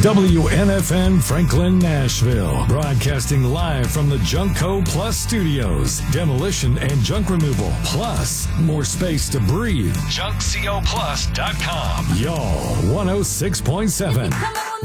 WNFN Franklin, Nashville. Broadcasting live from the Junkco Plus Studios. Demolition and junk removal. Plus, more space to breathe. JunkCoPlus.com. Y'all 106.7.